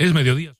Es mediodía.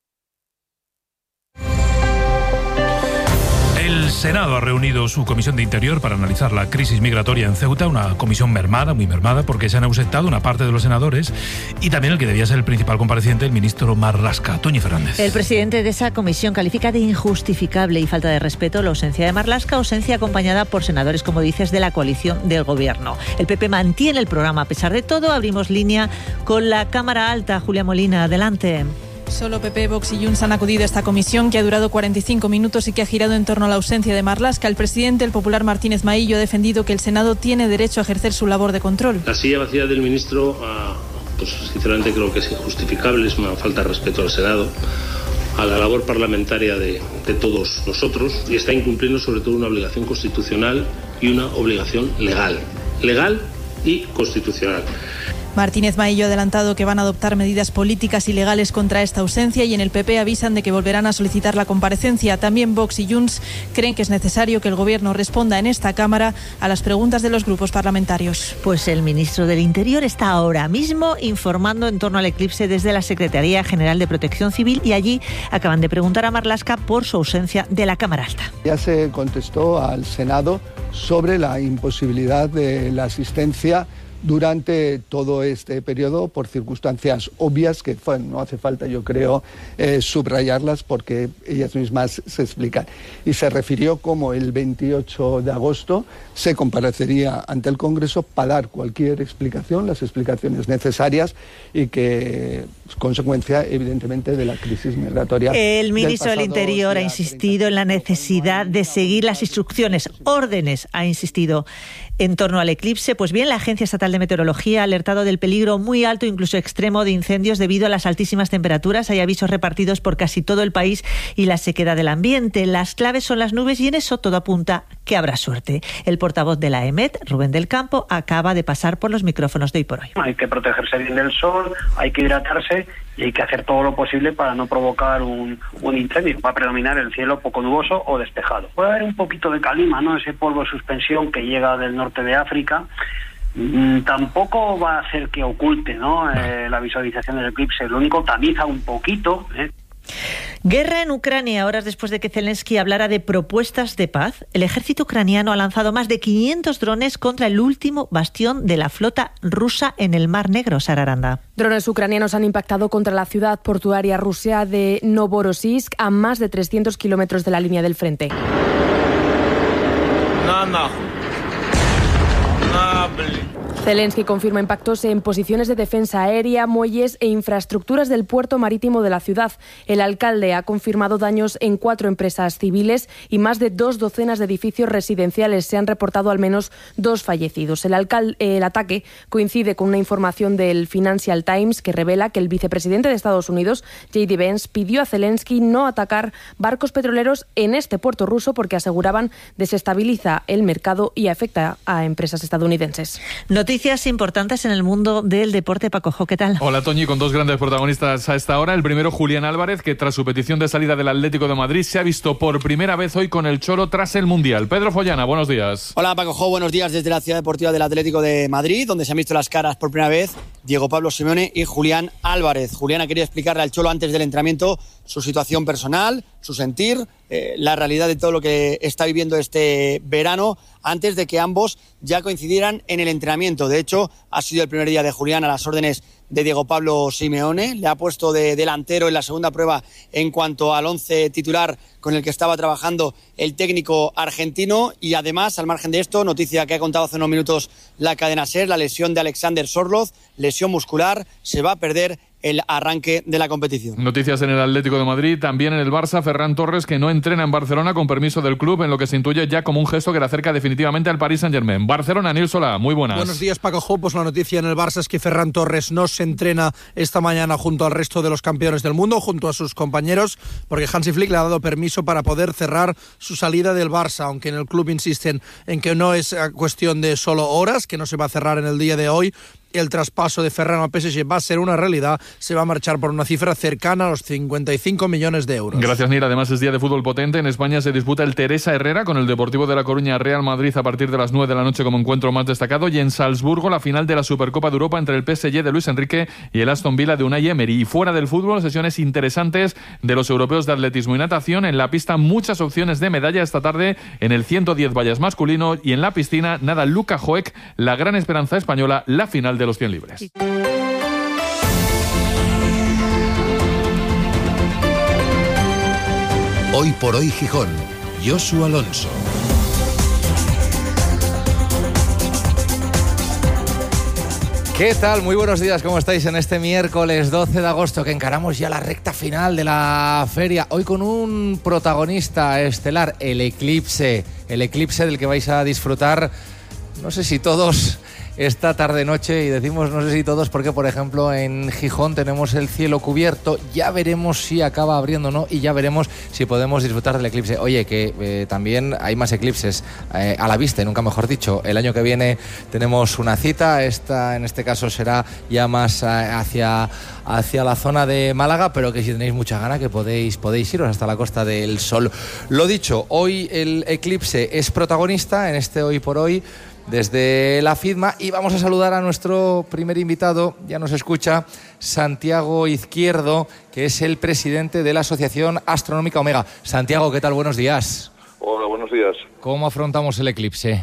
El Senado ha reunido su comisión de Interior para analizar la crisis migratoria en Ceuta, una comisión muy mermada, porque se han ausentado una parte de los senadores y también el que debía ser el principal compareciente, el ministro Marlaska. Toñi Fernández. El presidente de esa comisión califica de injustificable y falta de respeto la ausencia de Marlaska, ausencia acompañada por senadores, como dices, de la coalición del gobierno. El PP mantiene el programa a pesar de todo. Abrimos línea con la Cámara Alta. Julia Molina, adelante. Solo PP, Vox y Junts han acudido a esta comisión, que ha durado 45 minutos y que ha girado en torno a la ausencia de Marlaska. El presidente, el popular Martínez Maillo, ha defendido que el Senado tiene derecho a ejercer su labor de control. La silla vacía del ministro, pues sinceramente creo que es injustificable, es una falta de respeto al Senado, a la labor parlamentaria de todos nosotros, y está incumpliendo sobre todo una obligación constitucional y una obligación legal y constitucional. Martínez Maillo ha adelantado que van a adoptar medidas políticas y legales contra esta ausencia, y en el PP avisan de que volverán a solicitar la comparecencia. También Vox y Junts creen que es necesario que el Gobierno responda en esta Cámara a las preguntas de los grupos parlamentarios. Pues el ministro del Interior está ahora mismo informando en torno al eclipse desde la Secretaría General de Protección Civil, y allí acaban de preguntar a Marlaska por su ausencia de la Cámara Alta. Ya se contestó al Senado sobre la imposibilidad de la asistencia durante todo este periodo por circunstancias obvias que no hace falta, yo creo, subrayarlas porque ellas mismas se explican. Y se refirió como el 28 de agosto se comparecería ante el Congreso para dar cualquier explicación, las explicaciones necesarias, y que es consecuencia evidentemente de la crisis migratoria. El ministro del Interior ha insistido en la necesidad de seguir las instrucciones, órdenes, ha insistido en torno al eclipse. Pues bien, la Agencia Estatal de Meteorología ha alertado del peligro muy alto, incluso extremo, de incendios debido a las altísimas temperaturas. Hay avisos repartidos por casi todo el país y la sequedad del ambiente. Las claves son las nubes, y en eso todo apunta que habrá suerte. El portavoz de la EMET, Rubén del Campo, acaba de pasar por los micrófonos de Hoy por Hoy. Hay que protegerse bien del sol, hay que hidratarse y hay que hacer todo lo posible para no provocar un incendio. Va a predominar el cielo poco nuboso o despejado. Puede haber un poquito de calima, ¿no? Ese polvo de suspensión que llega del norte de África. Tampoco va a hacer que oculte, ¿no? La visualización del eclipse. Lo único, tamiza un poquito, Guerra en Ucrania. Horas después de que Zelensky hablara de propuestas de paz, el ejército ucraniano ha lanzado más de 500 drones contra el último bastión de la flota rusa en el Mar Negro. Sara Aranda. Drones ucranianos han impactado contra la ciudad portuaria rusa de Novorossiysk, a más de 300 kilómetros de la línea del frente. Zelensky confirma impactos en posiciones de defensa aérea, muelles e infraestructuras del puerto marítimo de la ciudad. El alcalde ha confirmado daños en 4 empresas civiles y más de 2 docenas de edificios residenciales. Se han reportado al menos 2 fallecidos. El ataque coincide con una información del Financial Times que revela que el vicepresidente de Estados Unidos, J.D. Vance, pidió a Zelensky no atacar barcos petroleros en este puerto ruso porque, aseguraban, desestabiliza el mercado y afecta a empresas estadounidenses. Noticias importantes en el mundo del deporte. Paco Jo, ¿qué tal? Hola, Toñi, con 2 grandes protagonistas a esta hora. El primero, Julián Álvarez, que tras su petición de salida del Atlético de Madrid se ha visto por primera vez hoy con el Cholo tras el Mundial. Pedro Follana, buenos días. Hola, Paco Jo, buenos días desde la Ciudad Deportiva del Atlético de Madrid, donde se han visto las caras por primera vez Diego Pablo Simeone y Julián Álvarez. Julián ha querido explicarle al Cholo antes del entrenamiento su situación personal, su sentir, la realidad de todo lo que está viviendo este verano, antes de que ambos ya coincidieran en el entrenamiento. De hecho, ha sido el primer día de Julián a las órdenes de Diego Pablo Simeone. Le ha puesto de delantero en la segunda prueba en cuanto al 11 titular con el que estaba trabajando el técnico argentino. Y además, al margen de esto, noticia que ha contado hace unos minutos la cadena SER, la lesión de Alexander Sorloth, lesión muscular, se va a perder el arranque de la competición. Noticias en el Atlético de Madrid, también en el Barça, Ferran Torres, que no entrena en Barcelona con permiso del club, en lo que se intuye ya como un gesto que le acerca definitivamente al Paris Saint-Germain. Barcelona, Nil Solá, muy buenas. Buenos días, Paco Jo. Pues la noticia en el Barça es que Ferran Torres no se entrena esta mañana junto al resto de los campeones del mundo, junto a sus compañeros, porque Hansi Flick le ha dado permiso para poder cerrar su salida del Barça, aunque en el club insisten en que no es cuestión de solo horas, que no se va a cerrar en el día de hoy, el traspaso de Ferran al PSG va a ser una realidad, se va a marchar por una cifra cercana a los 55 millones de euros. Gracias, Nil. Además, es día de fútbol potente. En España se disputa el Teresa Herrera con el Deportivo de La Coruña Real Madrid a partir de las 9 de la noche como encuentro más destacado. Y en Salzburgo, la final de la Supercopa de Europa entre el PSG de Luis Enrique y el Aston Villa de Unai Emery. Y fuera del fútbol, sesiones interesantes de los europeos de atletismo y natación. En la pista, muchas opciones de medalla esta tarde en el 110 vallas masculino. Y en la piscina, nada Luka Joek, la gran esperanza española, la final de los 100 libres. Hoy por hoy Gijón, Josu Alonso. ¿Qué tal? Muy buenos días, ¿cómo estáis en este miércoles 12 de agosto que encaramos ya la recta final de la feria? Hoy con un protagonista estelar, el eclipse del que vais a disfrutar, no sé si todos esta tarde-noche, y decimos no sé si todos porque, por ejemplo, en Gijón tenemos el cielo cubierto, ya veremos si acaba abriendo o no, y ya veremos si podemos disfrutar del eclipse. Oye, que también hay más eclipses a la vista, y nunca mejor dicho. El año que viene tenemos una cita, esta en este caso será ya más hacia la zona de Málaga, pero que si tenéis mucha gana que podéis iros hasta la Costa del Sol. Lo dicho, hoy el eclipse es protagonista en este Hoy por Hoy desde la FIDMA, y vamos a saludar a nuestro primer invitado. Ya nos escucha Santiago Izquierdo, que es el presidente de la Asociación Astronómica Omega. Santiago, ¿qué tal? Buenos días. Hola, buenos días. ¿Cómo afrontamos el eclipse?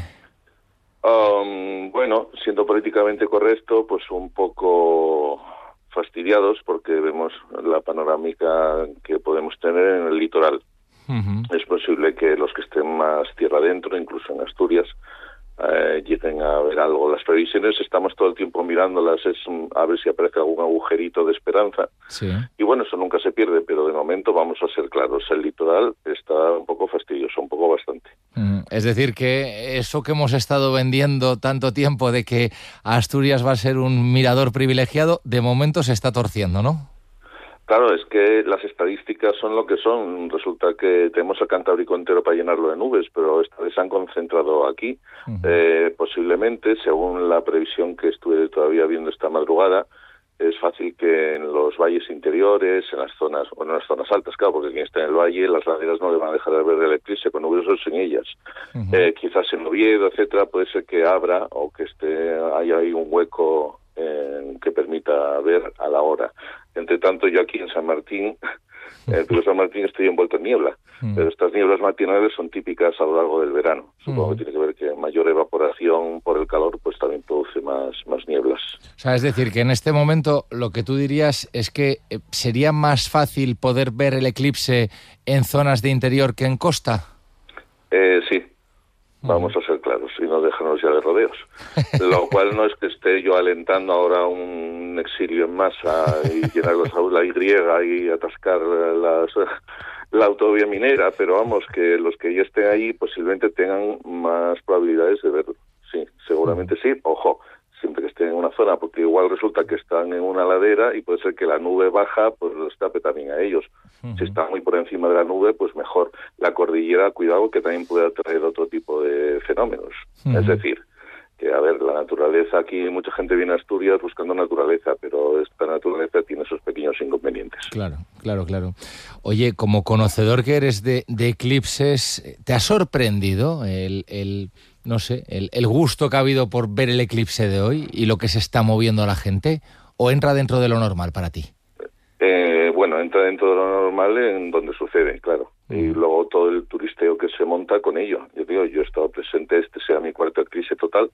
Bueno, siendo políticamente correcto, pues un poco fastidiados porque vemos la panorámica que podemos tener en el litoral. Uh-huh. Es posible que los que estén más tierra adentro, incluso en Asturias, lleguen a ver algo. Las previsiones estamos todo el tiempo mirándolas, es a ver si aparece algún agujerito de esperanza. Sí. Y bueno, eso nunca se pierde, pero de momento vamos a ser claros, el litoral está un poco fastidioso, un poco bastante. Es decir, que eso que hemos estado vendiendo tanto tiempo de que Asturias va a ser un mirador privilegiado, de momento se está torciendo, ¿no? Claro, es que las estadísticas son lo que son. Resulta que tenemos el Cantábrico entero para llenarlo de nubes, pero esta vez se han concentrado aquí. Uh-huh. Posiblemente, según la previsión que estuve todavía viendo esta madrugada, es fácil que en los valles interiores, en las zonas altas, claro, porque quien está en el valle, las laderas no le van a dejar de ver el eclipse, con nubes o sin ellas. Uh-huh. Quizás en Oviedo, etcétera, puede ser que abra o que haya ahí un hueco que permita ver a la hora. Entre tanto, yo aquí en San Martín, pero San Martín estoy envuelto en niebla, pero estas nieblas matinales son típicas a lo largo del verano. Supongo que tiene que ver que mayor evaporación por el calor pues también produce más nieblas. O sea, es decir, que en este momento lo que tú dirías es que sería más fácil poder ver el eclipse en zonas de interior que en costa. Sí. Vamos a ser claros y no dejarnos ya de rodeos. Lo cual no es que esté yo alentando ahora un exilio en masa y llenar la Y y atascar la autovía minera, pero vamos, que los que ya estén ahí posiblemente tengan más probabilidades de verlo. Sí, seguramente sí. Ojo, siempre que estén en una zona, porque igual resulta que están en una ladera y puede ser que la nube baja pues los tape también a ellos. Uh-huh. Si están muy por encima de la nube, pues mejor. La cordillera, cuidado, que también puede atraer otro tipo de fenómenos. Uh-huh. Es decir, que a ver, la naturaleza, aquí mucha gente viene a Asturias buscando naturaleza, pero esta naturaleza tiene sus pequeños inconvenientes. Claro. Oye, como conocedor que eres de eclipses, ¿te ha sorprendido el gusto que ha habido por ver el eclipse de hoy y lo que se está moviendo a la gente? ¿O entra dentro de lo normal para ti? Bueno, entra dentro de lo normal en donde sucede, claro. Y luego todo el turisteo que se monta con ello. Yo he estado presente, sea mi cuarto eclipse total,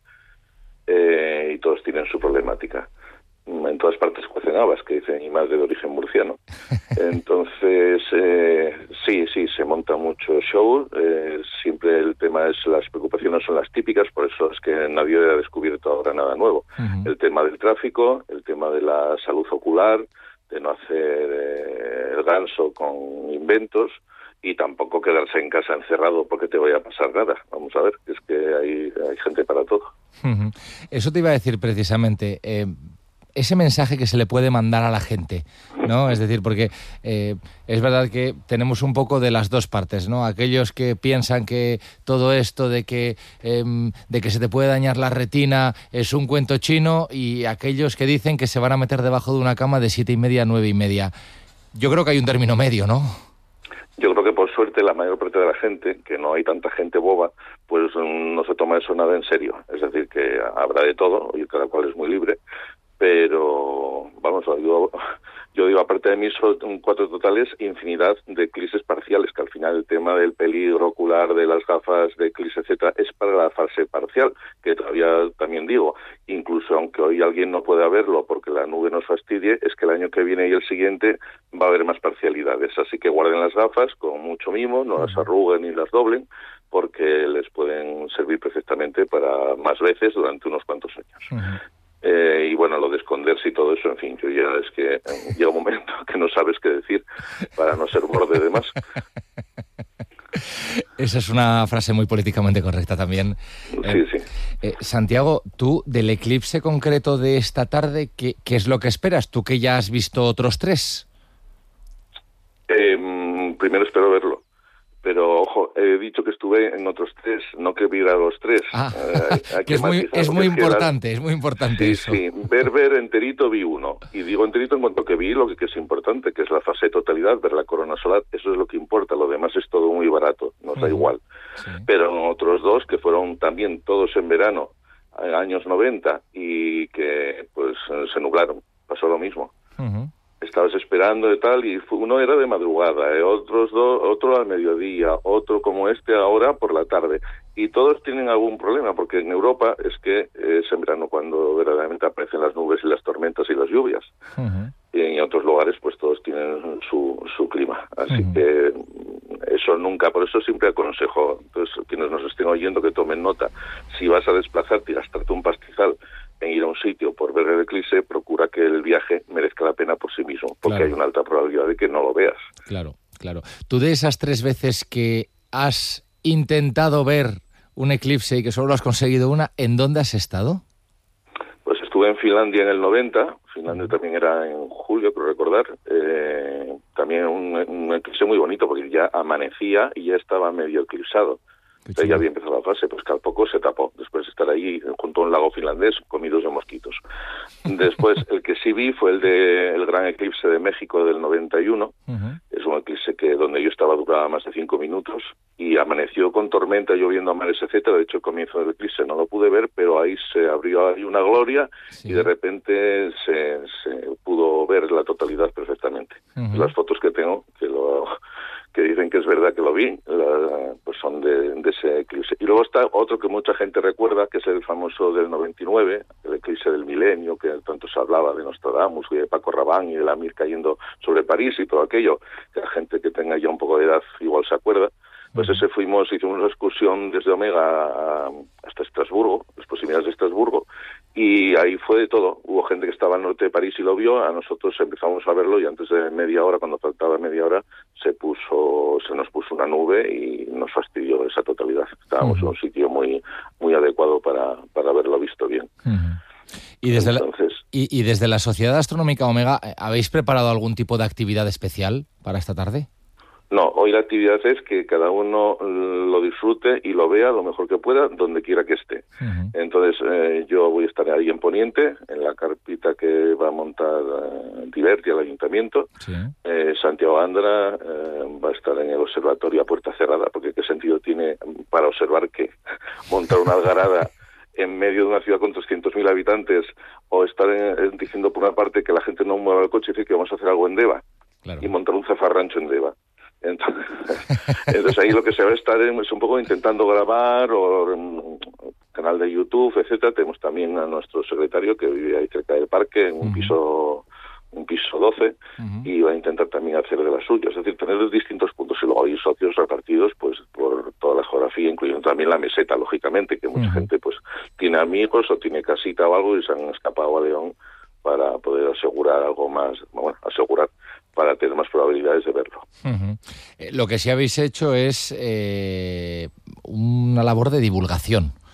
y todos tienen su problemática. En todas partes cuecen habas, que dicen, y más de origen murciano. Entonces, sí, se monta mucho show. Siempre el tema es, las preocupaciones son las típicas, por eso es que nadie ha descubierto ahora nada nuevo. Uh-huh. El tema del tráfico, el tema de la salud ocular, de no hacer el ganso con inventos, y tampoco quedarse en casa encerrado porque te vaya a pasar nada. Vamos a ver, es que hay gente para todo. Uh-huh. Eso te iba a decir precisamente, ese mensaje que se le puede mandar a la gente, ¿no? Es decir, porque es verdad que tenemos un poco de las dos partes, ¿no? Aquellos que piensan que todo esto de que se te puede dañar la retina es un cuento chino, y aquellos que dicen que se van a meter debajo de una cama de 7:30 a 9:30. Yo creo que hay un término medio, ¿no? Yo creo que por suerte la mayor parte de la gente, que no hay tanta gente boba, pues no se toma eso nada en serio. Es decir, que habrá de todo y cada cual es muy libre, pero vamos, yo digo, aparte de mí son 4 totales, infinidad de eclipses parciales, que al final el tema del peligro ocular, de las gafas de eclipse, etcétera, es para la fase parcial, que todavía también digo, incluso aunque hoy alguien no pueda verlo porque la nube nos fastidie, es que el año que viene y el siguiente va a haber más parcialidades, así que guarden las gafas con mucho mimo, no las arruguen ni las doblen, porque les pueden servir perfectamente para más veces durante unos cuantos años. Y bueno, lo de esconderse y todo eso, en fin, yo ya es que llega un momento que no sabes qué decir para no ser borde de más. Esa es una frase muy políticamente correcta también. Sí. Santiago, tú del eclipse concreto de esta tarde, ¿qué es lo que esperas? Tú que ya has visto otros 3. Primero espero verlo. Pero, ojo, he dicho que estuve en otros 3, no que viera los 3. Que es muy importante eso. Sí, ver enterito vi 1. Y digo enterito en cuanto que vi lo que es importante, que es la fase de totalidad, ver la corona solar, eso es lo que importa, lo demás es todo muy barato, nos da igual. Sí. Pero en otros 2, que fueron también todos en verano, años 90, y que pues se nublaron, pasó lo mismo. Estabas esperando y tal, y uno era de madrugada, otro al mediodía, otro como este ahora por la tarde. Y todos tienen algún problema, porque en Europa es que es en verano cuando verdaderamente aparecen las nubes y las tormentas y las lluvias. Y en otros lugares pues todos tienen su clima. Así que eso nunca, por eso siempre aconsejo, entonces quienes nos estén oyendo que tomen nota, si vas a desplazarte y gastarte un pastizal en ir a un sitio por ver el eclipse, procura que el viaje merezca la pena por sí mismo, porque hay una alta probabilidad de que no lo veas. Claro. Tú de esas 3 veces que has intentado ver un eclipse y que solo has conseguido una, ¿en dónde has estado? Pues estuve en Finlandia en el 90, Finlandia también era en julio, creo recordar, también un eclipse muy bonito, porque ya amanecía y ya estaba medio eclipsado. Ya había empezado la fase, pues que al poco se tapó, después de estar ahí junto a un lago finlandés comidos de mosquitos. Después, el que sí vi fue el gran eclipse de México del 91, es un eclipse que donde yo estaba duraba más de 5 minutos, y amaneció con tormenta, lloviendo a mares, etcétera. De hecho, el comienzo del eclipse no lo pude ver, pero ahí se abrió ahí una gloria, y de repente se pudo ver la totalidad perfectamente. Las fotos que tengo, que dicen que es verdad que lo vi, pues son de ese eclipse. Y luego está otro que mucha gente recuerda, que es el famoso del 99, el eclipse del milenio, que tanto se hablaba de Nostradamus y de Paco Rabanne y de la Mir cayendo sobre París y todo aquello, que la gente que tenga ya un poco de edad igual se acuerda. Pues hicimos una excursión desde Omega hasta Estrasburgo, las proximidades de Estrasburgo, y ahí fue de todo. Hubo gente que estaba al norte de París y lo vio, a nosotros empezamos a verlo y antes de media hora, cuando faltaba media hora, se nos puso una nube y nos fastidió esa totalidad. Estábamos en un sitio muy muy adecuado para haberlo visto bien. Y desde la Sociedad Astronómica Omega, ¿habéis preparado algún tipo de actividad especial para esta tarde? No, hoy la actividad es que cada uno lo disfrute y lo vea lo mejor que pueda, donde quiera que esté. Entonces, yo voy a estar ahí en Poniente, en la carpita que va a montar Diverti al Ayuntamiento. Santiago Andra va a estar en el observatorio a puerta cerrada, porque ¿qué sentido tiene para observar que montar una algarada en medio de una ciudad con 300.000 habitantes o estar diciendo por una parte que la gente no mueva el coche y decir que vamos a hacer algo en Deva y montar un zafarrancho en Deva? Entonces ahí lo que se va a estar es un poco intentando grabar o canal de YouTube, etcétera. Tenemos también a nuestro secretario que vive ahí cerca del parque en un piso 12 y va a intentar también hacer de las suyas, es decir, tener distintos puntos, y luego hay socios repartidos pues por toda la geografía, incluyendo también la meseta, lógicamente, que mucha gente pues tiene amigos o tiene casita o algo y se han escapado a León para poder asegurar algo más, para tener más probabilidades de verlo. Lo que sí habéis hecho es una labor de divulgación.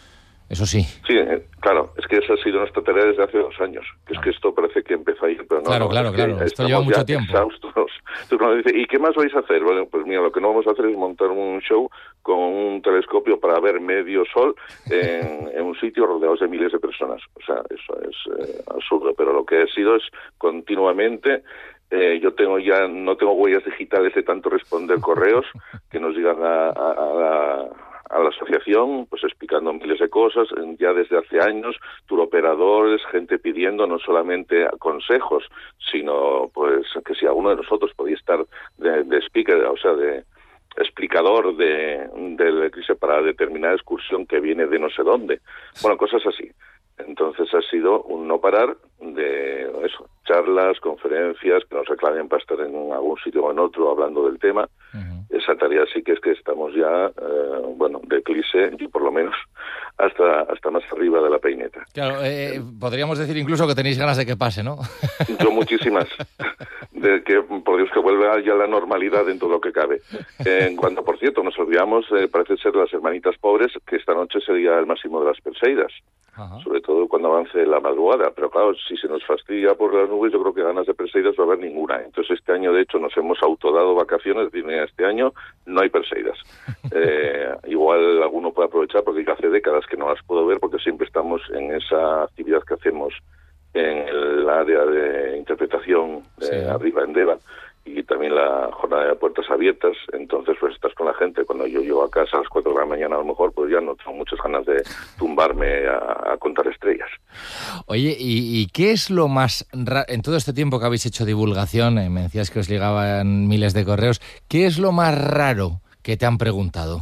eso sí. Sí, claro, es que esa ha sido nuestra tarea desde hace 2 años, que es que esto parece que empezó ayer, pero no. Claro, esto lleva mucho tiempo. Exhaustos. Entonces uno dice, ¿y qué más vais a hacer? Bueno, pues mira, lo que no vamos a hacer es montar un show con un telescopio para ver medio sol en un sitio rodeados de miles de personas. O sea, eso es absurdo, pero lo que ha sido es continuamente... yo no tengo huellas digitales de tanto responder correos que nos llegan a la asociación, pues explicando miles de cosas, ya desde hace años, turoperadores, gente pidiendo no solamente consejos, sino pues que si alguno de nosotros podía estar de speaker, o sea, de explicador del eclipse para determinada excursión que viene de no sé dónde. Bueno, cosas así. Entonces ha sido un no parar de eso, charlas, conferencias, que nos reclamen para estar en algún sitio o en otro hablando del tema. Esa tarea sí que es que estamos ya, de eclipse, yo por lo menos, hasta más arriba de la peineta. Claro, podríamos decir incluso que tenéis ganas de que pase, ¿no? Yo muchísimas. De que, por Dios, que vuelva ya la normalidad dentro de lo que cabe. En cuanto, por cierto, nos olvidamos, parece ser las hermanitas pobres, que esta noche sería el máximo de las Perseidas. Ajá. Sobre todo cuando avance la madrugada, pero claro, si se nos fastidia por las nubes, yo creo que ganas de Perseidas va a haber ninguna. Entonces este año, de hecho, nos hemos autodado vacaciones, este año no hay Perseidas. Igual alguno puede aprovechar, porque hace décadas que no las puedo ver, porque siempre estamos en esa actividad que hacemos en el área de interpretación arriba en Deva, y también la jornada de puertas abiertas. Entonces pues estás con la gente. Cuando yo llego a casa a las 4 de la mañana, a lo mejor pues ya no tengo muchas ganas de tumbarme a contar estrellas. Oye, ¿y qué es lo más raro en todo este tiempo que habéis hecho divulgación? Me decías que os llegaban miles de correos. ¿Qué es lo más raro que te han preguntado?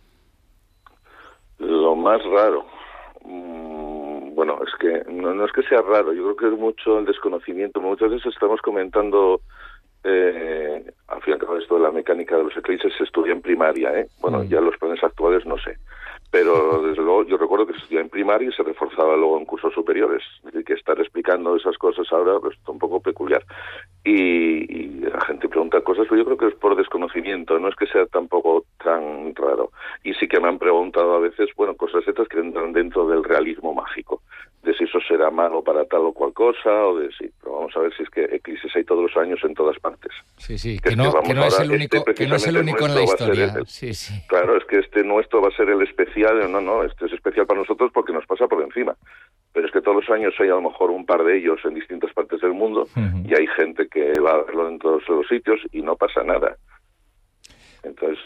Lo más raro, bueno, es que no es que sea raro, yo creo que es mucho el desconocimiento. Muchas veces estamos comentando, al fin y al cabo, esto de la mecánica de los eclipses se estudia en primaria, Bueno, ya los planes actuales no sé, pero desde luego yo recuerdo que se estudiaba en primaria y se reforzaba luego en cursos superiores. Es decir, que estar explicando esas cosas ahora pues está un poco peculiar. Y la gente pregunta cosas, pero yo creo que es por desconocimiento, no es que sea tampoco tan raro. Y sí que me han preguntado a veces, cosas estas que entran dentro del realismo mágico, de si eso será malo para tal o cual cosa, o de si, pero vamos a ver si es que eclipses hay todos los años en todas partes. Sí, que no es el único, que no es el único en la historia. Claro, es que nuestro va a ser el especial, no, este es especial para nosotros porque nos pasa por encima. Pero es que todos los años hay a lo mejor un par de ellos en distintas partes del mundo, y hay gente que va a verlo en todos los sitios y no pasa nada. Entonces,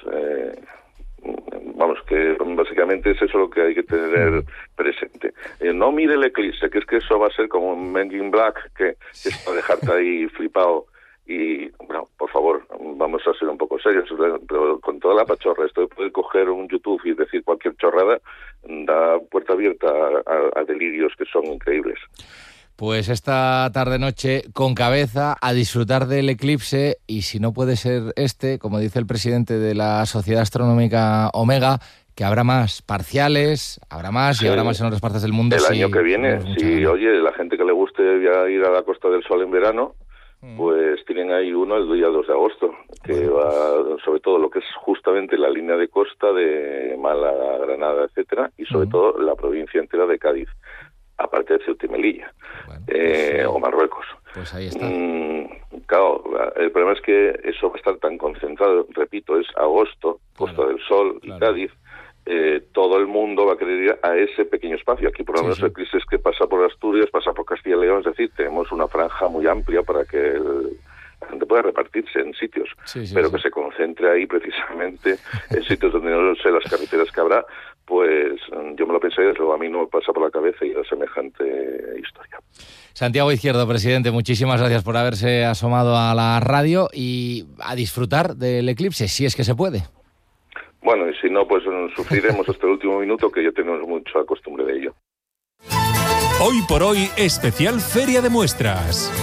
que básicamente es eso lo que hay que tener presente. No mire el eclipse, que es que eso va a ser como un Men in Black, que es para dejarte ahí flipado. Y, por favor, vamos a ser un poco serios, pero con toda la pachorra, esto de poder coger un YouTube y decir cualquier chorrada, da puerta abierta a delirios que son increíbles. Pues esta tarde-noche, con cabeza, a disfrutar del eclipse, y si no puede ser como dice el presidente de la Sociedad Astronómica Omega, que habrá más parciales, habrá más y habrá más en otras partes del mundo. El año que viene, la gente que le guste ir a la Costa del Sol en verano, pues tienen ahí uno el día 2 de agosto, que va sobre todo lo que es justamente la línea de costa de Málaga, Granada, etcétera, y sobre todo la provincia entera de Cádiz, aparte de Ceuta y Melilla, o Marruecos. Pues ahí está. Claro, el problema es que eso va a estar tan concentrado, repito, es agosto, Costa del Sol y Cádiz. Todo el mundo va a querer ir a ese pequeño espacio. Aquí por lo menos el eclipse es que pasa por Asturias, pasa por Castilla y León, es decir, tenemos una franja muy amplia para que la gente pueda repartirse en sitios, pero que se concentre ahí precisamente en sitios donde no sé las carreteras que habrá. Pues yo me lo pensé, luego a mí no me pasa por la cabeza y era semejante historia. Santiago Izquierdo, presidente, muchísimas gracias por haberse asomado a la radio y a disfrutar del eclipse, si es que se puede. Bueno, y si no, pues sufriremos hasta el último minuto, que ya tenemos mucha costumbre de ello. Hoy por hoy, especial Feria de Muestras.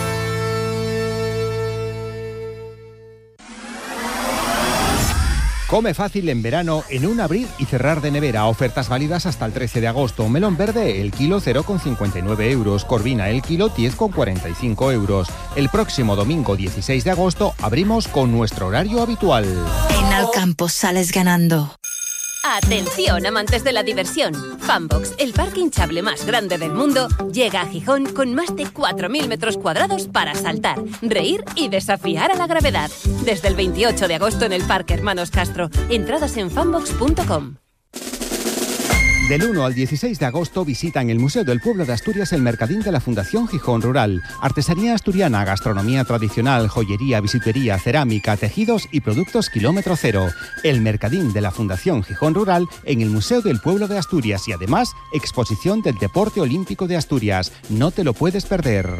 Come fácil en verano en un abrir y cerrar de nevera. Ofertas válidas hasta el 13 de agosto. Melón verde, el kilo 0,59 euros. Corvina, el kilo 10,45 euros. El próximo domingo 16 de agosto abrimos con nuestro horario habitual. En Alcampo sales ganando. Atención, amantes de la diversión. Funbox, el parque hinchable más grande del mundo, llega a Gijón con más de 4.000 metros cuadrados para saltar, reír y desafiar a la gravedad. Desde el 28 de agosto en el Parque Hermanos Castro. Entradas en funbox.com. Del 1 al 16 de agosto visita en el Museo del Pueblo de Asturias el Mercadín de la Fundación Gijón Rural. Artesanía asturiana, gastronomía tradicional, joyería, bisutería, cerámica, tejidos y productos kilómetro cero. El Mercadín de la Fundación Gijón Rural en el Museo del Pueblo de Asturias y además exposición del Deporte Olímpico de Asturias. No te lo puedes perder.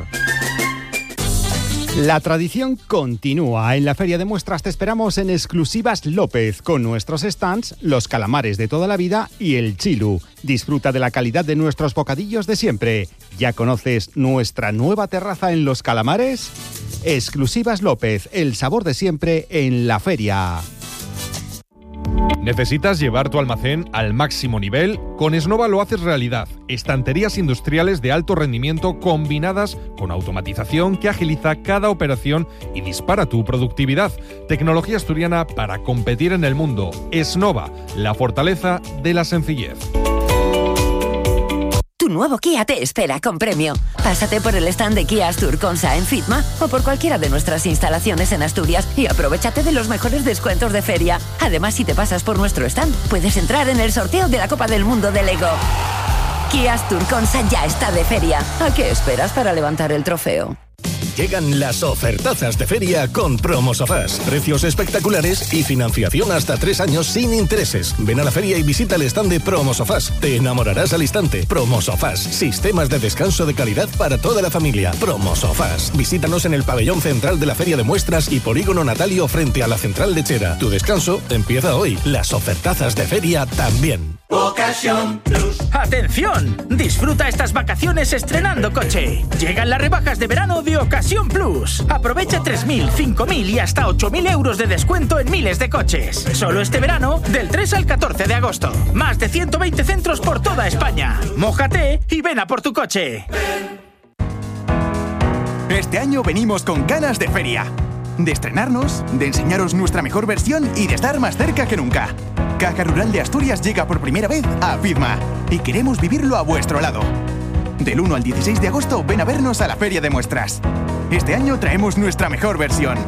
La tradición continúa. En la Feria de Muestras te esperamos en Exclusivas López, con nuestros stands, los calamares de toda la vida y el chilu. Disfruta de la calidad de nuestros bocadillos de siempre. ¿Ya conoces nuestra nueva terraza en Los Calamares? Exclusivas López, el sabor de siempre en la feria. ¿Necesitas llevar tu almacén al máximo nivel? Con Esnova lo haces realidad. Estanterías industriales de alto rendimiento combinadas con automatización que agiliza cada operación y dispara tu productividad. Tecnología asturiana para competir en el mundo. Esnova, la fortaleza de la sencillez. Tu nuevo Kia te espera con premio. Pásate por el stand de Kia Astur-Consa en Fitma o por cualquiera de nuestras instalaciones en Asturias y aprovéchate de los mejores descuentos de feria. Además, si te pasas por nuestro stand, puedes entrar en el sorteo de la Copa del Mundo de Lego. Kia Astur-Consa ya está de feria. ¿A qué esperas para levantar el trofeo? Llegan las ofertazas de feria con Promosofás. Precios espectaculares y financiación hasta 3 años sin intereses. Ven a la feria y visita el stand de Promosofás. Te enamorarás al instante. Promosofás. Sistemas de descanso de calidad para toda la familia. Promosofás. Visítanos en el pabellón central de la Feria de Muestras y Polígono Natalio frente a la Central Lechera. Tu descanso empieza hoy. Las ofertazas de feria también. Ocasión Plus. ¡Atención! Disfruta estas vacaciones estrenando coche. Llegan las rebajas de verano de Ocasión Plus. Aprovecha 3.000, 5.000 y hasta 8.000 euros de descuento en miles de coches. Solo este verano, del 3 al 14 de agosto. Más de 120 centros por toda España. Mójate y ven a por tu coche. Este año venimos con ganas de feria. De estrenarnos, de enseñaros nuestra mejor versión y de estar más cerca que nunca. Caja Rural de Asturias llega por primera vez a Fitma y queremos vivirlo a vuestro lado. Del 1 al 16 de agosto ven a vernos a la Feria de Muestras. Este año traemos nuestra mejor versión.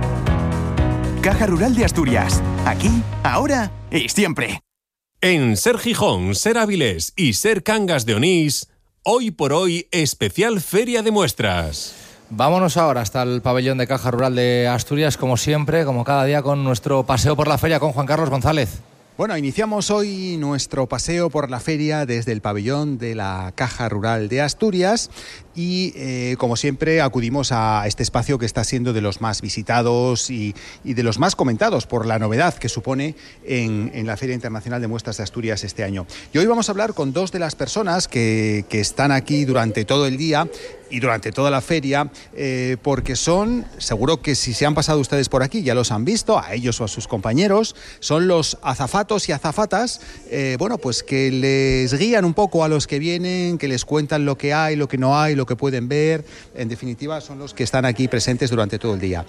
Caja Rural de Asturias. Aquí, ahora y siempre. En Ser Gijón, Ser Avilés y Ser Cangas de Onís, hoy por hoy especial Feria de Muestras. Vámonos ahora hasta el pabellón de Caja Rural de Asturias, como siempre, como cada día, con nuestro paseo por la feria con Juan Carlos González. Bueno, iniciamos hoy nuestro paseo por la feria desde el pabellón de la Caja Rural de Asturias y, como siempre, acudimos a este espacio que está siendo de los más visitados y de los más comentados por la novedad que supone en la Feria Internacional de Muestras de Asturias este año. Y hoy vamos a hablar con dos de las personas que están aquí durante todo el día y durante toda la feria, porque son, seguro que si se han pasado ustedes por aquí ya los han visto, a ellos o a sus compañeros, son los azafatos y azafatas, bueno, pues que les guían un poco a los que vienen, que les cuentan lo que hay, lo que no hay, lo que pueden ver. En definitiva, son los que están aquí presentes durante todo el día.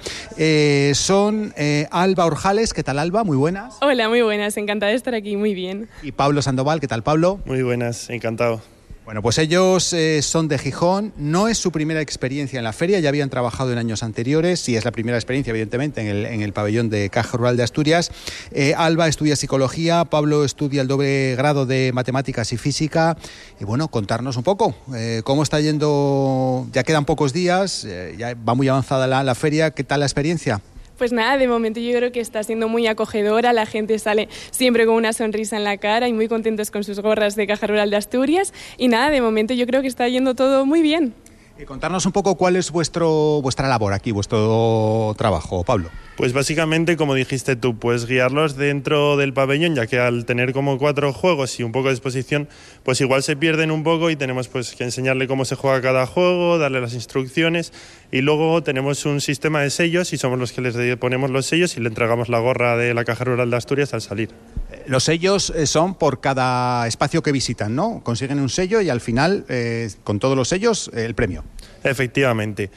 Son Alba Orjales. ¿Qué tal, Alba? Muy buenas. Hola, muy buenas, encantada de estar aquí, muy bien. Y Pablo Sandoval. ¿Qué tal, Pablo? Muy buenas, encantado. Bueno, pues ellos son de Gijón, no es su primera experiencia en la feria, ya habían trabajado en años anteriores, sí es la primera experiencia evidentemente en el pabellón de Caja Rural de Asturias. Alba estudia psicología, Pablo estudia el doble grado de matemáticas y física, y bueno, contarnos un poco cómo está yendo, ya quedan pocos días, ya va muy avanzada la feria, ¿qué tal la experiencia? Pues nada, de momento yo creo que está siendo muy acogedora, la gente sale siempre con una sonrisa en la cara y muy contentos con sus gorras de Caja Rural de Asturias y nada, de momento yo creo que está yendo todo muy bien. Contarnos un poco cuál es vuestra labor aquí, vuestro trabajo, Pablo. Pues básicamente, como dijiste tú, pues guiarlos dentro del pabellón, ya que al tener como 4 juegos y un poco de exposición, pues igual se pierden un poco y tenemos pues que enseñarle cómo se juega cada juego, darle las instrucciones y luego tenemos un sistema de sellos y somos los que les ponemos los sellos y le entregamos la gorra de la Caja Rural de Asturias al salir. Los sellos son por cada espacio que visitan, ¿no? Consiguen un sello y al final, con todos los sellos, el premio. Efectivamente.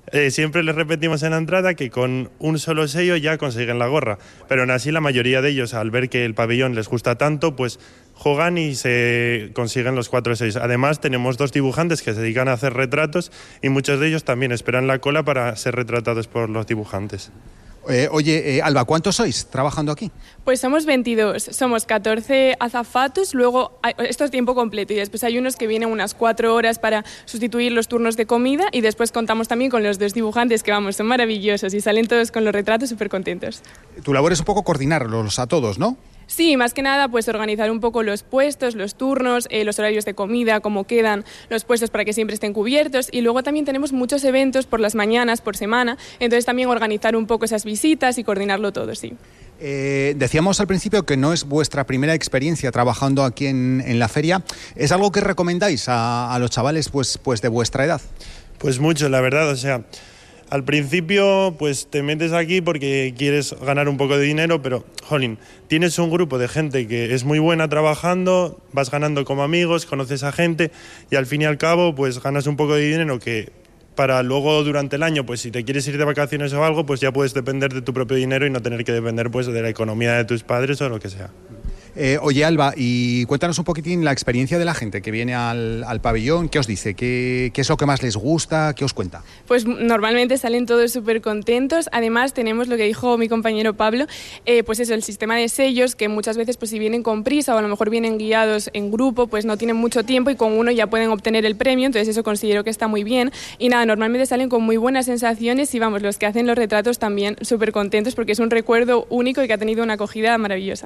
Siempre les repetimos en la entrada que con un solo sello ya consiguen la gorra, pero aún así la mayoría de ellos, al ver que el pabellón les gusta tanto, pues juegan y se consiguen los 4 sellos. Además, tenemos 2 dibujantes que se dedican a hacer retratos y muchos de ellos también esperan la cola para ser retratados por los dibujantes. Oye, Alba, ¿cuántos sois trabajando aquí? Pues somos 22, somos 14 azafatos, luego esto es tiempo completo y después hay unos que vienen unas 4 horas para sustituir los turnos de comida y después contamos también con los 2 dibujantes que vamos, son maravillosos y salen todos con los retratos súper contentos. Tu labor es un poco coordinarlos a todos, ¿no? Sí, más que nada pues organizar un poco los puestos, los turnos, los horarios de comida, cómo quedan los puestos para que siempre estén cubiertos y luego también tenemos muchos eventos por las mañanas, por semana, entonces también organizar un poco esas visitas y coordinarlo todo, sí. Decíamos al principio que no es vuestra primera experiencia trabajando aquí en la feria. ¿Es algo que recomendáis a los chavales pues de vuestra edad? Pues mucho, la verdad, o sea... Al principio, pues te metes aquí porque quieres ganar un poco de dinero, pero, jolín, tienes un grupo de gente que es muy buena trabajando, vas ganando como amigos, conoces a gente y al fin y al cabo, pues ganas un poco de dinero que para luego durante el año, pues si te quieres ir de vacaciones o algo, pues ya puedes depender de tu propio dinero y no tener que depender pues de la economía de tus padres o lo que sea. Oye, Alba, y cuéntanos un poquitín la experiencia de la gente que viene al pabellón. ¿Qué os dice? ¿Qué es lo que más les gusta? ¿Qué os cuenta? Pues normalmente salen todos súper contentos. Además, tenemos lo que dijo mi compañero Pablo, pues eso, el sistema de sellos, que muchas veces pues si vienen con prisa o a lo mejor vienen guiados en grupo, pues no tienen mucho tiempo y con uno ya pueden obtener el premio, entonces eso considero que está muy bien. Y nada, normalmente salen con muy buenas sensaciones y vamos, los que hacen los retratos también súper contentos porque es un recuerdo único y que ha tenido una acogida maravillosa.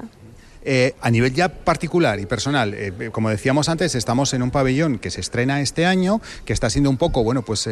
A nivel ya particular y personal, como decíamos antes, estamos en un pabellón que se estrena este año, que está siendo un poco, bueno, pues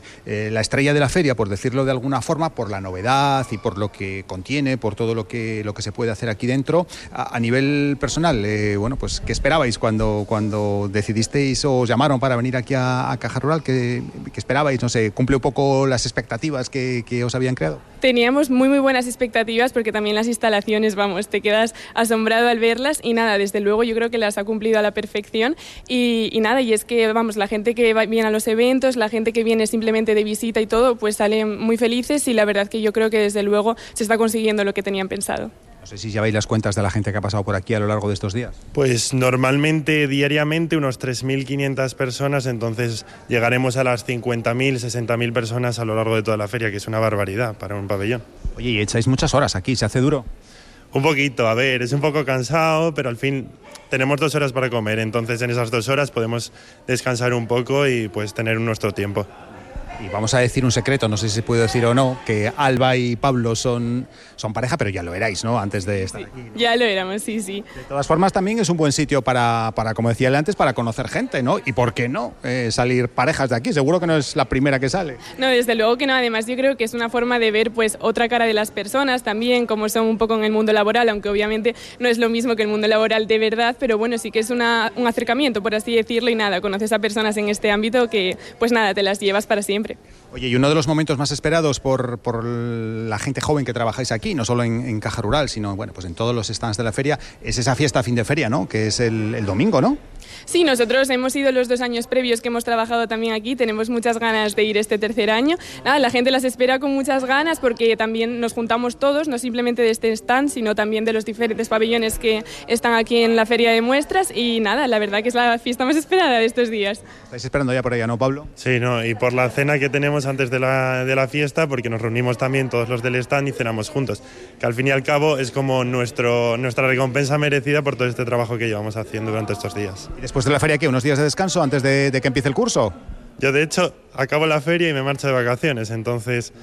la estrella de la feria, por decirlo de alguna forma, por la novedad y por lo que contiene, por todo lo que se puede hacer aquí dentro. A nivel personal, bueno, pues ¿qué esperabais cuando decidisteis o os llamaron para venir aquí a Caja Rural? ¿Qué esperabais? No sé, ¿cumple un poco las expectativas que os habían creado? Teníamos muy buenas expectativas porque también las instalaciones, vamos, te quedas asombrado al verlas y nada, desde luego yo creo que las ha cumplido a la perfección y nada, y es que vamos, la gente que viene a los eventos, la gente que viene simplemente de visita y todo, pues salen muy felices y la verdad que yo creo que desde luego se está consiguiendo lo que tenían pensado. No sé si ya veis las cuentas de la gente que ha pasado por aquí a lo largo de estos días. Pues normalmente, diariamente, unos 3.500 personas, entonces llegaremos a las 50.000, 60.000 personas a lo largo de toda la feria, que es una barbaridad para un pabellón. Oye, y echáis muchas horas aquí, ¿se hace duro? Un poquito, a ver, es un poco cansado, pero al fin tenemos 2 horas para comer, entonces en esas 2 horas podemos descansar un poco y pues tener nuestro tiempo. Y vamos a decir un secreto, no sé si se puede decir o no, que Alba y Pablo son pareja, pero ya lo erais, ¿no? Antes de estar aquí, ¿no? Ya lo éramos, sí. De todas formas, también es un buen sitio para como decía él antes, para conocer gente, ¿no? Y ¿por qué no salir parejas de aquí? Seguro que no es la primera que sale. No, desde luego que no. Además, yo creo que es una forma de ver pues otra cara de las personas también, como son un poco en el mundo laboral, aunque obviamente no es lo mismo que el mundo laboral de verdad, pero bueno, sí que es un acercamiento, por así decirlo, y nada, conoces a personas en este ámbito que pues nada, te las llevas para siempre. Oye, y uno de los momentos más esperados por la gente joven que trabajáis aquí, no solo en Caja Rural, sino bueno, pues en todos los stands de la feria, es esa fiesta a fin de feria, ¿no? Que es el domingo, ¿no? Sí, nosotros hemos ido los 2 años previos que hemos trabajado también aquí, tenemos muchas ganas de ir este tercer año. Nada, la gente las espera con muchas ganas porque también nos juntamos todos, no simplemente de este stand, sino también de los diferentes pabellones que están aquí en la feria de muestras y nada, la verdad que es la fiesta más esperada de estos días. ¿Estáis esperando ya por ella, no, Pablo? Sí, no, y por la cena que tenemos antes de la fiesta, porque nos reunimos también todos los del stand y cenamos juntos, que al fin y al cabo es como nuestra recompensa merecida por todo este trabajo que llevamos haciendo durante estos días. ¿Y después de la feria qué? ¿Unos días de descanso antes de que empiece el curso? Yo de hecho acabo la feria y me marcho de vacaciones, entonces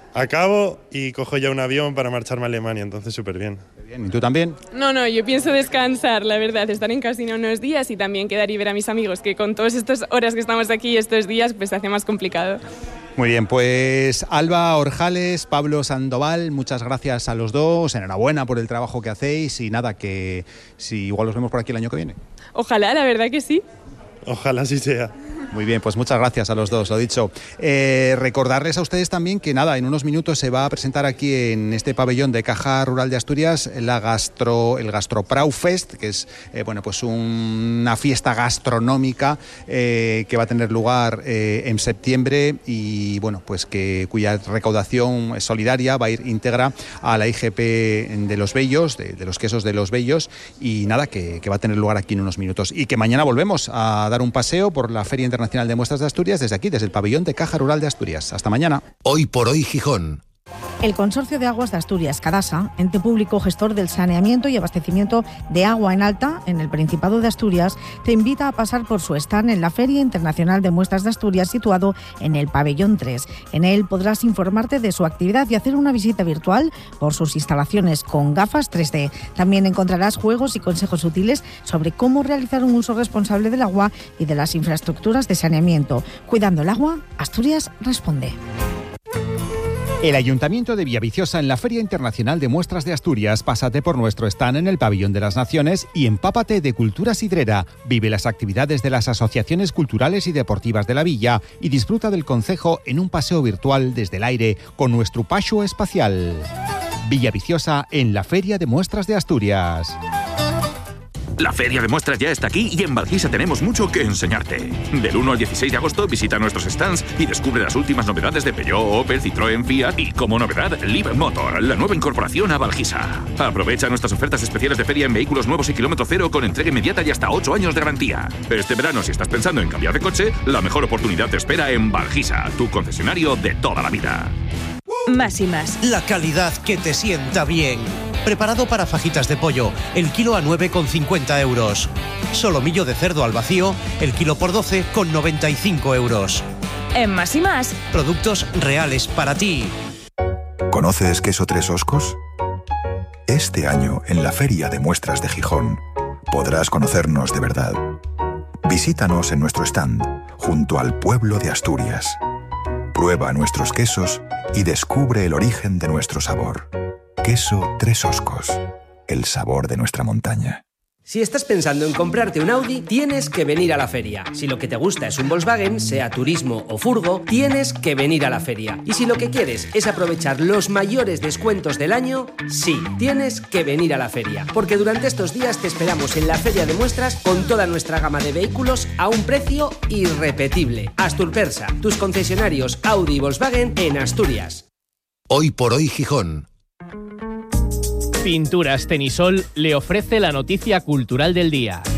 acabo y cojo ya un avión para marcharme a Alemania, entonces súper bien. ¿Y tú también? No, yo pienso descansar, la verdad, estar en casino unos días y también quedar y ver a mis amigos, que con todas estas horas que estamos aquí estos días pues se hace más complicado. Muy bien, pues Alba Orjales, Pablo Sandoval, muchas gracias a los dos, enhorabuena por el trabajo que hacéis y nada, que si igual los vemos por aquí el año que viene. Ojalá, la verdad que sí. Ojalá así sea. Muy bien, pues muchas gracias a los dos, lo dicho. Recordarles a ustedes también que nada, en unos minutos se va a presentar aquí en este pabellón de Caja Rural de Asturias el Gastroprau Fest, que es pues una fiesta gastronómica que va a tener lugar en septiembre y pues cuya recaudación solidaria va a ir íntegra a la IGP de los Bellos, de los quesos de los Bellos, y nada, que va a tener lugar aquí en unos minutos. Y que mañana volvemos a dar un paseo por la Feria Internacional de Muestras de Asturias desde aquí, desde el pabellón de Caja Rural de Asturias. Hasta mañana. Hoy por hoy Gijón. El Consorcio de Aguas de Asturias, Cadasa, ente público gestor del saneamiento y abastecimiento de agua en alta en el Principado de Asturias, te invita a pasar por su stand en la Feria Internacional de Muestras de Asturias, situado en el Pabellón 3. En él podrás informarte de su actividad y hacer una visita virtual por sus instalaciones con gafas 3D. También encontrarás juegos y consejos útiles sobre cómo realizar un uso responsable del agua y de las infraestructuras de saneamiento. Cuidando el agua, Asturias responde. El Ayuntamiento de Villaviciosa en la Feria Internacional de Muestras de Asturias. Pásate por nuestro stand en el Pabellón de las Naciones y empápate de cultura sidrera. Vive las actividades de las asociaciones culturales y deportivas de la villa y disfruta del concejo en un paseo virtual desde el aire con nuestro paso espacial. Villaviciosa en la Feria de Muestras de Asturias. La Feria de Muestras ya está aquí y en Valgisa tenemos mucho que enseñarte. Del 1 al 16 de agosto visita nuestros stands y descubre las últimas novedades de Peugeot, Opel, Citroën, Fiat y, como novedad, Live Motor, la nueva incorporación a Valgisa. Aprovecha nuestras ofertas especiales de feria en vehículos nuevos y kilómetro cero con entrega inmediata y hasta 8 años de garantía. Este verano, si estás pensando en cambiar de coche, la mejor oportunidad te espera en Valgisa, tu concesionario de toda la vida. Más y más. La calidad que te sienta bien. Preparado para fajitas de pollo, el kilo a 9,50 euros. Solomillo de cerdo al vacío, el kilo por 12,95 euros. En Más y Más. Productos reales para ti. ¿Conoces Queso Tres Oscos? Este año, en la Feria de Muestras de Gijón, podrás conocernos de verdad. Visítanos en nuestro stand, junto al pueblo de Asturias. Prueba nuestros quesos y descubre el origen de nuestro sabor. Queso Tres Oscos, el sabor de nuestra montaña. Si estás pensando en comprarte un Audi, tienes que venir a la feria. Si lo que te gusta es un Volkswagen, sea turismo o furgo, tienes que venir a la feria. Y si lo que quieres es aprovechar los mayores descuentos del año, sí, tienes que venir a la feria. Porque durante estos días te esperamos en la Feria de Muestras con toda nuestra gama de vehículos a un precio irrepetible. Asturpersa, tus concesionarios Audi y Volkswagen en Asturias. Hoy por hoy Gijón. Pinturas Tenisol le ofrece la noticia cultural del día.